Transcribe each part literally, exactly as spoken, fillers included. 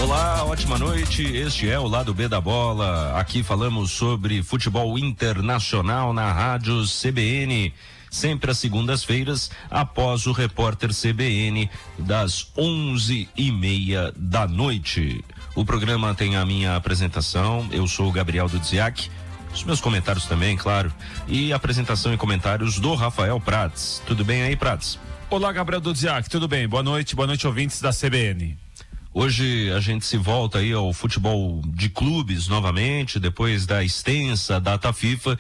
Olá, ótima noite. Este é o Lado B da Bola. Aqui falamos sobre futebol internacional na rádio C B N. Sempre às segundas-feiras, após o repórter C B N, das onze e meia da noite. O programa tem a minha apresentação. Eu sou o Gabriel Dudziak. Os meus comentários também, claro. E apresentação e comentários do Rafael Prats. Tudo bem aí, Prats? Olá, Gabriel Dudziak. Tudo bem? Boa noite. Boa noite, ouvintes da C B N. Hoje a gente se volta aí ao futebol de clubes novamente, depois da extensa data FIFA,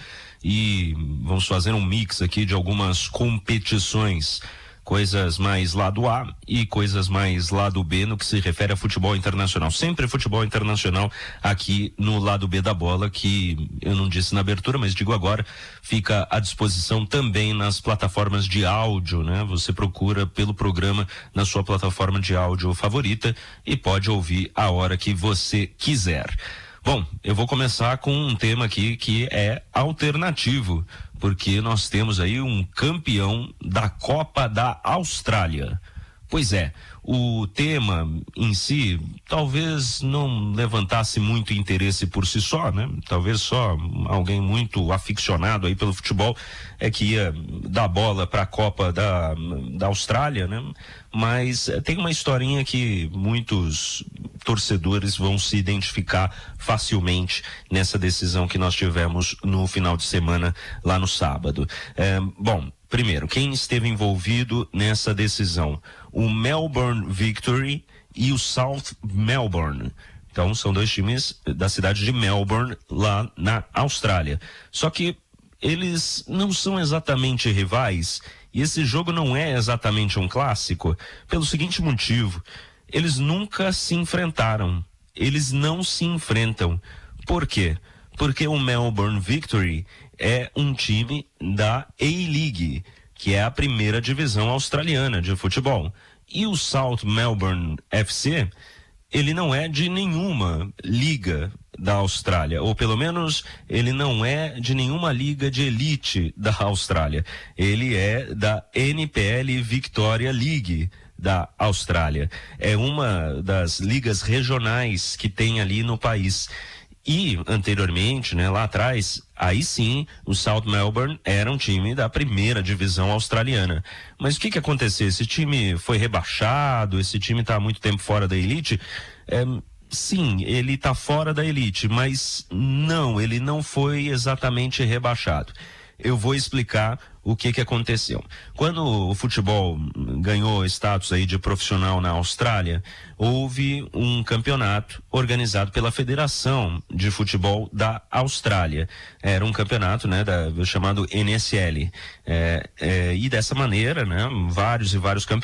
e vamos fazer um mix aqui de algumas competições, coisas mais lado A e coisas mais lado B no que se refere a futebol internacional. Sempre futebol internacional aqui no Lado B da Bola, que eu não disse na abertura, mas digo agora, fica à disposição também nas plataformas de áudio, né? Você procura pelo programa na sua plataforma de áudio favorita e pode ouvir a hora que você quiser. Bom, eu vou começar com um tema aqui que é alternativo, porque nós temos aí um campeão da Copa da Austrália. Pois é, o tema em si talvez não levantasse muito interesse por si só, né? Talvez só alguém muito aficionado aí pelo futebol é que ia dar bola para a Copa da, da Austrália, né? Mas tem uma historinha que muitos torcedores vão se identificar facilmente nessa decisão que nós tivemos no final de semana lá no sábado. É, bom, primeiro, quem esteve envolvido nessa decisão? O Melbourne Victory e o South Melbourne. Então, são dois times da cidade de Melbourne, lá na Austrália. Só que eles não são exatamente rivais, e esse jogo não é exatamente um clássico, pelo seguinte motivo: eles nunca se enfrentaram. Eles não se enfrentam. Por quê? Porque o Melbourne Victory é um time da A-League, que é a primeira divisão australiana de futebol. E o South Melbourne F C, ele não é de nenhuma liga da Austrália, ou pelo menos ele não é de nenhuma liga de elite da Austrália. Ele é da N P L Victoria League da Austrália. É uma das ligas regionais que tem ali no país. E, anteriormente, né, lá atrás, aí sim, o South Melbourne era um time da primeira divisão australiana. Mas o que que aconteceu? Esse time foi rebaixado, esse time está há muito tempo fora da elite? É, sim, ele está fora da elite, mas não, ele não foi exatamente rebaixado. Eu vou explicar o que que aconteceu. Quando o futebol ganhou status aí de profissional na Austrália, houve um campeonato organizado pela Federação de Futebol da Austrália. Era um campeonato, né, da, chamado N S L. É, é, e dessa maneira, né, vários e vários campeonatos